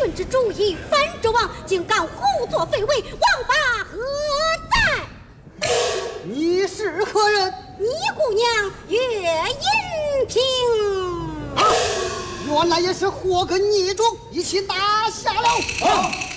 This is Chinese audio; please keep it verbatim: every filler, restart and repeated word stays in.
孙之主意，藩之王，竟敢胡作非为，王法何在？ 你是何人？ 你姑娘岳银平。 啊，原来也是祸根孽种，一起拿下了。啊